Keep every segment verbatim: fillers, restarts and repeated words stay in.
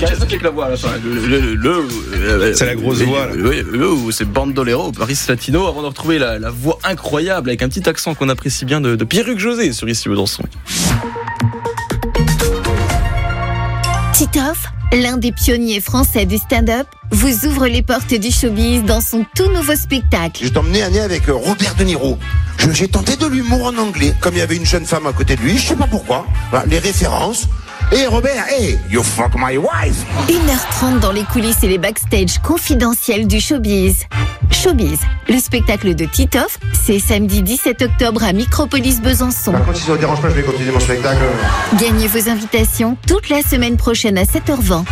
ça check la voix à la fin. Le, le, le, le, c'est la grosse le, voix. Là. Le, le, le, c'est Bandolero, Paris Latino, avant de retrouver la, la voix incroyable avec un petit accent qu'on apprécie bien de, de Pierre-Hugues José sur Ici Besançon. Titoff, l'un des pionniers français du stand-up, vous ouvre les portes du showbiz dans son tout nouveau spectacle. Je t'emmenais à nez avec Robert De Niro. Je, j'ai tenté de l'humour en anglais. Comme il y avait une jeune femme à côté de lui, je sais pas pourquoi. Voilà, les références. Et hey Robert, hey, you fuck my wife. une heure trente dans les coulisses et les backstage confidentiels du showbiz. Showbiz, le spectacle de Titoff, c'est samedi dix-sept octobre à Micropolis Besançon. Par contre, si ça vous dérange pas, je vais continuer mon spectacle. Gagnez vos invitations toute la semaine prochaine à sept heures vingt.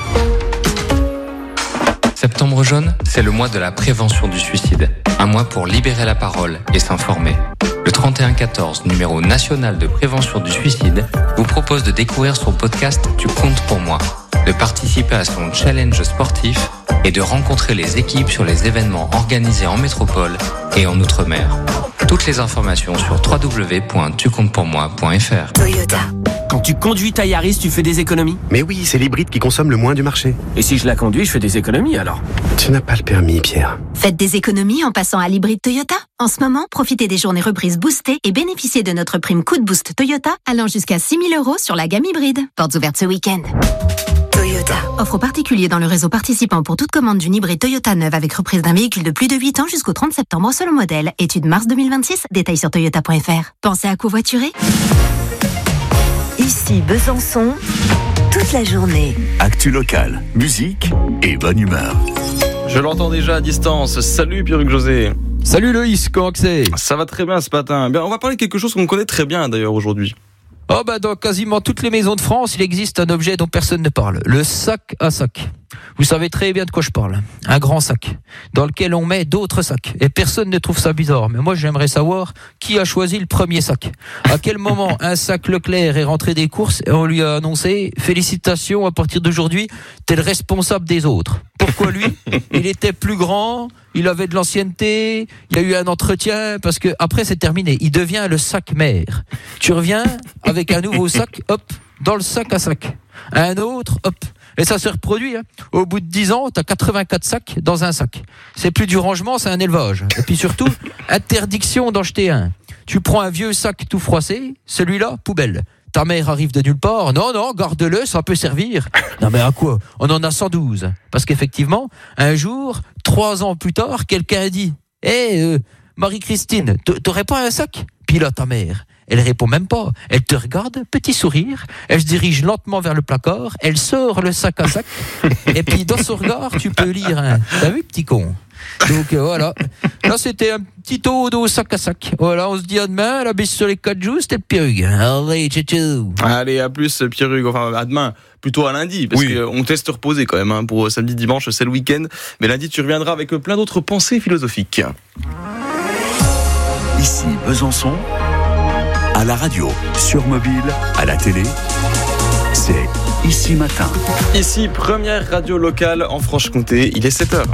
Septembre jaune, c'est le mois de la prévention du suicide. Un mois pour libérer la parole et s'informer. Le trente et un quatorze, numéro national de prévention du suicide, vous propose de découvrir son podcast Tu comptes pour moi, de participer à son challenge sportif et de rencontrer les équipes sur les événements organisés en métropole et en outre-mer. Toutes les informations sur w w w point tu comptes pour moi point f r. Toyota. Quand tu conduis ta Yaris, tu fais des économies ? Mais oui, c'est l'hybride qui consomme le moins du marché. Et si je la conduis, je fais des économies alors ? Tu n'as pas le permis, Pierre. Faites des économies en passant à l'hybride Toyota. En ce moment, profitez des journées reprises boostées et bénéficiez de notre prime coup de boost Toyota allant jusqu'à six mille euros sur la gamme hybride. Portes ouvertes ce week-end. Toyota. Offre aux particuliers dans le réseau participant pour toute commande d'une hybride Toyota neuve avec reprise d'un véhicule de plus de huit ans jusqu'au trente septembre selon modèle. Étude mars deux mille vingt-six. Détails sur toyota point f r. Pensez à covoiturer ? Ici Besançon, toute la journée. Actu locale, musique et bonne humeur. Je l'entends déjà à distance. Salut Pierre-Hugues José. Salut Loïs, comment que c'est ? Ça va très bien ce matin. Bien, on va parler de quelque chose qu'on connaît très bien d'ailleurs aujourd'hui. Oh bah dans quasiment toutes les maisons de France, il existe un objet dont personne ne parle, le sac à sac. Vous savez très bien de quoi je parle. Un grand sac dans lequel on met d'autres sacs. Et personne ne trouve ça bizarre. Mais moi j'aimerais savoir qui a choisi le premier sac. À quel moment un sac Leclerc est rentré des courses et on lui a annoncé « Félicitations, à partir d'aujourd'hui, t'es le responsable des autres ». Pourquoi lui ? Il était plus grand, il avait de l'ancienneté, il y a eu un entretien, parce que après c'est terminé. Il devient le sac mère. Tu reviens avec un nouveau sac, hop, dans le sac à sac. Un autre, hop. Et ça se reproduit. Hein. Au bout de dix ans, tu as quatre-vingt-quatre sacs dans un sac. C'est plus du rangement, c'est un élevage. Et puis surtout, interdiction d'en jeter un. Tu prends un vieux sac tout froissé, celui-là, poubelle. Ta mère arrive de nulle part. Non, non, garde-le, ça peut servir. Non, mais à quoi ? On en a cent douze. Parce qu'effectivement, un jour, trois ans plus tard, quelqu'un a dit « Hé, hey, euh, Marie-Christine, t'aurais pas un sac ?» Puis là, ta mère, elle répond même pas. Elle te regarde, petit sourire. Elle se dirige lentement vers le placard. Elle sort le sac à sac. Et puis, dans son regard, tu peux lire un « T'as vu, petit con ?» Donc euh, voilà, là c'était un petit ode au sac à sac. Voilà, on se dit à demain, la bise sur les quatre jours, c'était le Pierre-Hugues. Allez, ciao, ciao. Allez, à plus Pierre-Hugues, enfin à demain, plutôt à lundi, parce oui. qu'on teste reposer quand même, hein, pour samedi, dimanche, c'est le week-end. Mais lundi, tu reviendras avec plein d'autres pensées philosophiques. Ici Besançon, à la radio, sur mobile, à la télé, c'est Ici Matin. Ici, première radio locale en Franche-Comté, il est sept heures.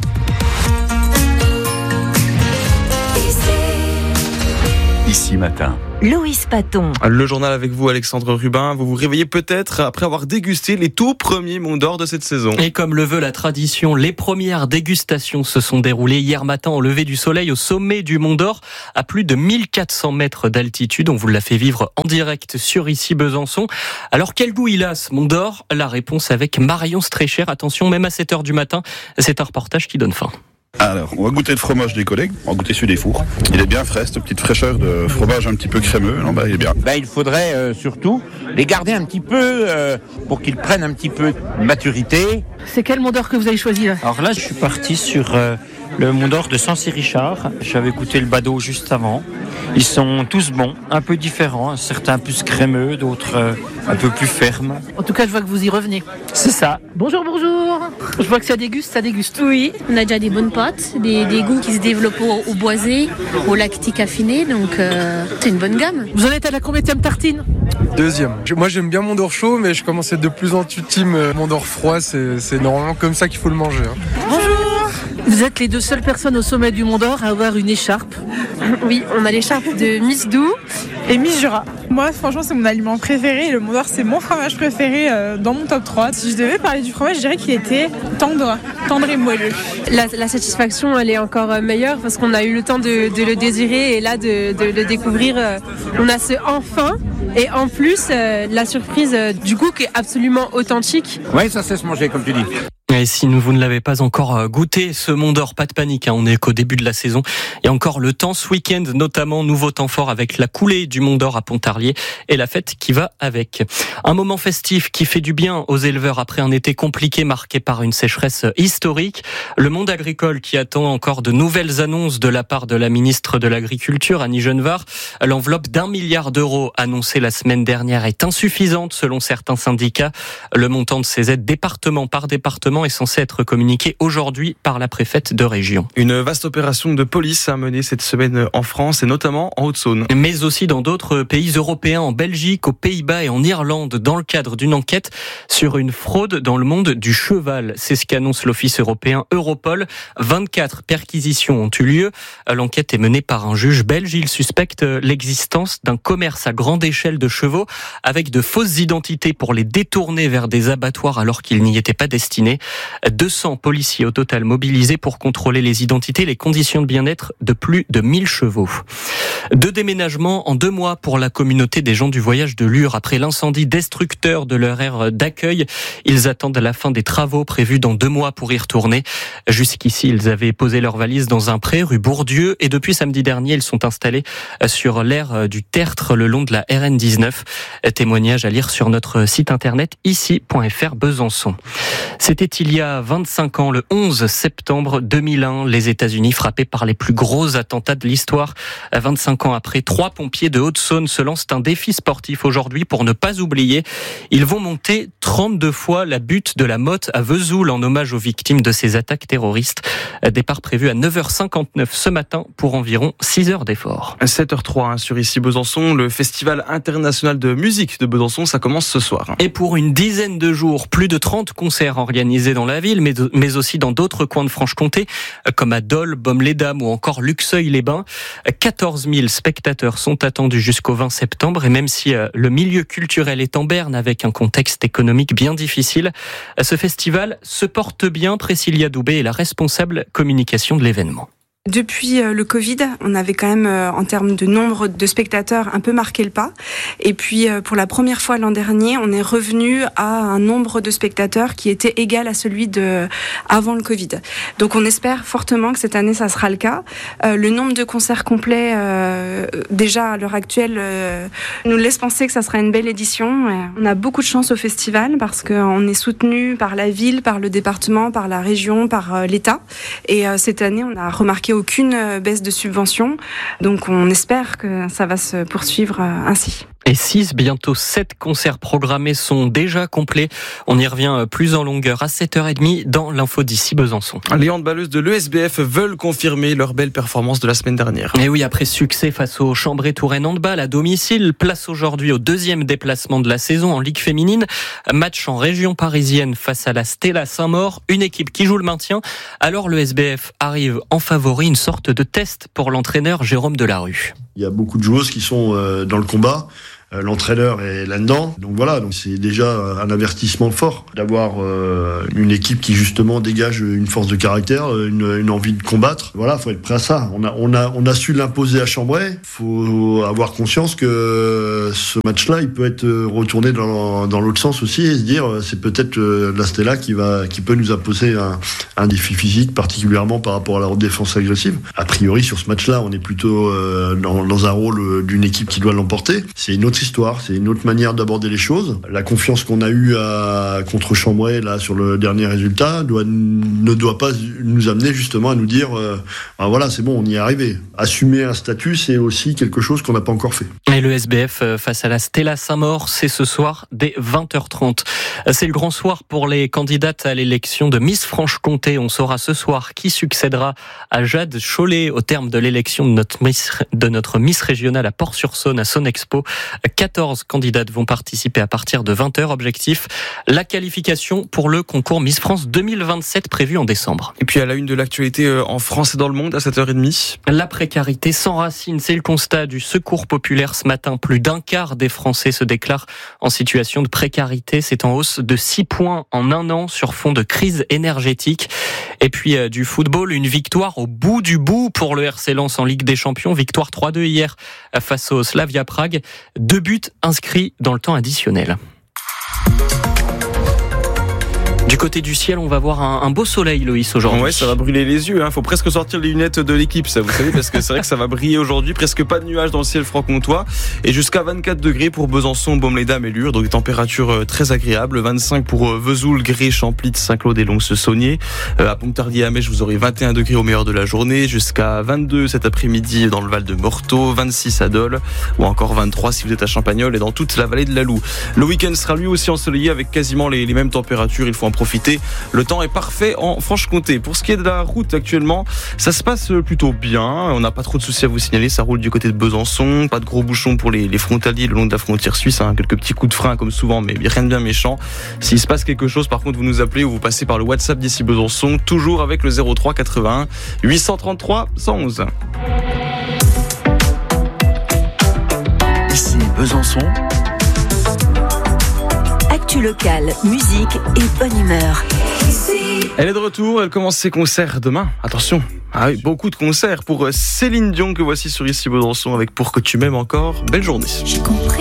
Ici Matin. Loïs Paton. Le journal avec vous, Alexandre Rubin. Vous vous réveillez peut-être après avoir dégusté les tout premiers Monts d'Or de cette saison. Et comme le veut la tradition, les premières dégustations se sont déroulées hier matin au lever du soleil au sommet du Mont d'Or, à plus de mille quatre cents mètres d'altitude. On vous l'a fait vivre en direct sur Ici Besançon. Alors quel goût il a ce Mont d'Or ? La réponse avec Marion Strécher. Attention, même à sept heures du matin, c'est un reportage qui donne faim. Alors, on va goûter le fromage des collègues, on va goûter celui des fours. Il est bien frais, cette petite fraîcheur de fromage un petit peu crémeux, non, bah, il est bien. Ben, il faudrait euh, surtout les garder un petit peu euh, pour qu'ils prennent un petit peu de maturité. C'est quel Mont d'Or que vous avez choisi là ? Alors là, je suis parti sur euh, le Mont d'Or de Sancy-Richard. J'avais goûté le Badaud juste avant. Ils sont tous bons, un peu différents, certains plus crémeux, d'autres euh, un peu plus fermes. En tout cas, je vois que vous y revenez. C'est ça. Bonjour, bonjour. Je vois que ça déguste, ça déguste. Oui, on a déjà des bonnes pâtes, des, des goûts qui se développent au, au boisé, au lactique affiné, donc euh, c'est une bonne gamme. Vous en êtes à la combienième tartine ? Deuxième. Moi, j'aime bien Mont d'Or chaud, mais je commence à être de plus en plus team Mont d'Or froid. C'est, c'est normalement comme ça qu'il faut le manger. Hein. Bonjour. Vous êtes les deux seules personnes au sommet du Mont d'Or à avoir une écharpe. Oui, on a l'écharpe de Miss Dou et Mijura. Moi, franchement, c'est mon aliment préféré. Le Mont d'Or, c'est mon fromage préféré euh, dans mon top trois. Si je devais parler du fromage, je dirais qu'il était tendre, tendre et moelleux. La, la satisfaction, elle est encore meilleure parce qu'on a eu le temps de, de le désirer et là, de, de le découvrir. Euh, on a ce enfin et en plus, euh, la surprise euh, du goût qui est absolument authentique. Oui, ça sait se manger, comme tu dis. Et si vous ne l'avez pas encore goûté, ce Mont d'Or, pas de panique, hein, on est qu'au début de la saison. Il y a encore le temps ce week-end, notamment nouveau temps fort avec la coulée du Mont d'Or à Pontarlier et la fête qui va avec. Un moment festif qui fait du bien aux éleveurs après un été compliqué marqué par une sécheresse historique. Le monde agricole qui attend encore de nouvelles annonces de la part de la ministre de l'Agriculture, Annie Genevard. L'enveloppe d'un milliard d'euros annoncée la semaine dernière est insuffisante selon certains syndicats. Le montant de ces aides département par département est censé être communiqué aujourd'hui par la préfète de région. Une vaste opération de police a mené cette semaine en France et notamment en Haute-Saône. Mais aussi dans d'autres pays européens, en Belgique, aux Pays-Bas et en Irlande, dans le cadre d'une enquête sur une fraude dans le monde du cheval. C'est ce qu'annonce l'office européen Europol. vingt-quatre perquisitions ont eu lieu. L'enquête est menée par un juge belge. Il suspecte l'existence d'un commerce à grande échelle de chevaux avec de fausses identités pour les détourner vers des abattoirs alors qu'ils n'y étaient pas destinés. deux cents policiers au total mobilisés pour contrôler les identités et les conditions de bien-être de plus de mille chevaux. Deux déménagements en deux mois pour la communauté des gens du voyage de Lure après l'incendie destructeur de leur aire d'accueil. Ils attendent la fin des travaux prévus dans deux mois pour y retourner. Jusqu'ici, ils avaient posé leurs valises dans un pré rue Bourdieu et depuis samedi dernier, ils sont installés sur l'aire du Tertre le long de la R N dix-neuf. Témoignage à lire sur notre site internet ici point f r Besançon. C'était il y a vingt-cinq ans, le onze septembre deux mille un, les États-Unis frappés par les plus gros attentats de l'histoire. vingt-cinq ans après, trois pompiers de Haute-Saône se lancent un défi sportif aujourd'hui pour ne pas oublier. Ils vont monter trente-deux fois la butte de la Motte à Vesoul en hommage aux victimes de ces attaques terroristes. Départ prévu à neuf heures cinquante-neuf ce matin pour environ six heures d'effort. sept heures zéro trois hein, sur ici Besançon, le Festival international de musique de Besançon, ça commence ce soir. Et pour une dizaine de jours, plus de trente concerts organisés dans la ville, mais, mais aussi dans d'autres coins de Franche-Comté, comme à Dole, Baume-les-Dames ou encore Luxeuil-les-Bains. quatorze mille spectateurs sont attendus jusqu'au vingt septembre et même si le milieu culturel est en berne avec un contexte économique bien difficile, ce festival se porte bien. Priscilla Doubé est la responsable communication de l'événement. Depuis le Covid, on avait quand même, en termes de nombre de spectateurs, un peu marqué le pas. Et puis, pour la première fois l'an dernier, on est revenu à un nombre de spectateurs qui était égal à celui de avant le Covid. Donc, on espère fortement que cette année, ça sera le cas. Euh, le nombre de concerts complets, euh, déjà à l'heure actuelle, euh, nous laisse penser que ça sera une belle édition. Et on a beaucoup de chance au festival parce qu'on est soutenu par la ville, par le département, par la région, par euh, l'État. Et euh, cette année, on a remarqué aucune baisse de subvention, donc on espère que ça va se poursuivre ainsi. Et six, bientôt sept concerts programmés sont déjà complets. On y revient plus en longueur à sept heures trente dans l'info d'ici Besançon. Les handballeuses de l'E S B F veulent confirmer leur belle performance de la semaine dernière. Et oui, après succès face au Chambray-Touraine handball à domicile, place aujourd'hui au deuxième déplacement de la saison en Ligue féminine. Match en région parisienne face à la Stella Saint-Maur, une équipe qui joue le maintien. Alors le S B F arrive en favori, une sorte de test pour l'entraîneur Jérôme Delarue. Il y a beaucoup de joueuses qui sont euh, dans le combat. L'entraîneur est là-dedans, donc voilà, donc c'est déjà un avertissement fort d'avoir euh, une équipe qui justement dégage une force de caractère, une, une envie de combattre. Voilà, faut être prêt à ça. On a, on a, on a su l'imposer à Chambray. Faut avoir conscience que ce match-là, il peut être retourné dans, dans l'autre sens aussi et se dire c'est peut-être la Stella qui va, qui peut nous imposer un, un défi physique, particulièrement par rapport à la défense agressive. A priori, sur ce match-là, on est plutôt euh, dans, dans un rôle d'une équipe qui doit l'emporter. C'est une autre histoire, c'est une autre manière d'aborder les choses. La confiance qu'on a eue à, contre Chambray là sur le dernier résultat doit, ne doit pas nous amener justement à nous dire euh, ah, voilà, c'est bon, on y est arrivé. Assumer un statut, c'est aussi quelque chose qu'on n'a pas encore fait. Et le S B F face à la Stella Saint-Maur, c'est ce soir dès vingt heures trente. C'est le grand soir pour les candidates à l'élection de Miss Franche-Comté. On saura ce soir qui succédera à Jade Chollet au terme de l'élection de notre Miss, de notre Miss régionale à Port-sur-Saône à Sonexpo. quatorze candidates vont participer à partir de vingt heures. Objectif, la qualification pour le concours Miss France deux mille vingt-sept prévu en décembre. Et puis à la une de l'actualité en France et dans le monde à sept heures trente. La précarité s'enracine, c'est le constat du Secours populaire ce matin. Plus d'un quart des Français se déclarent en situation de précarité. C'est en hausse de six points en un an sur fond de crise énergétique. Et puis euh, du football, une victoire au bout du bout pour le R C Lens en Ligue des Champions. Victoire trois deux hier face au Slavia Prague. Deux buts inscrits dans le temps additionnel. Du côté du ciel, on va voir un, un beau soleil, Loïs, aujourd'hui. Ouais, ça va brûler les yeux. Hein. Faut presque sortir les lunettes de l'équipe, ça, vous savez, parce que c'est vrai que ça va briller aujourd'hui. Presque pas de nuages dans le ciel franc-comtois. Et jusqu'à vingt-quatre degrés pour Besançon, Baume-les-Dames et Lure. Donc des températures très agréables. vingt-cinq pour Vesoul, Gré, Champlitte, Saint-Claude et Lons-Saunier. Euh, à Pontarlier, à Mèche, vous aurez vingt et un degrés au meilleur de la journée. Jusqu'à vingt-deux cet après-midi dans le Val de Morteau. vingt-six à Dole. Ou encore vingt-trois si vous êtes à Champagnole et dans toute la vallée de la Loue. Le week-end sera lui aussi ensoleillé avec quasiment les, les mêmes températures. Il faut en profiter. Le temps est parfait en Franche-Comté. Pour ce qui est de la route actuellement, ça se passe plutôt bien. On n'a pas trop de soucis à vous signaler. Ça roule du côté de Besançon. Pas de gros bouchons pour les, les frontaliers le long de la frontière suisse. Hein. Quelques petits coups de frein comme souvent, mais rien de bien méchant. S'il se passe quelque chose, par contre, vous nous appelez ou vous passez par le WhatsApp d'ici Besançon. Toujours avec le zéro trois quatre-vingt-un huit cent trente-trois cent onze. Ici Besançon. Actu locale, musique et bonne humeur. Elle est de retour, elle commence ses concerts demain. Attention, ah oui, beaucoup de concerts pour Céline Dion que voici sur Ici Besançon avec Pour que tu m'aimes encore. Belle journée. J'ai compris.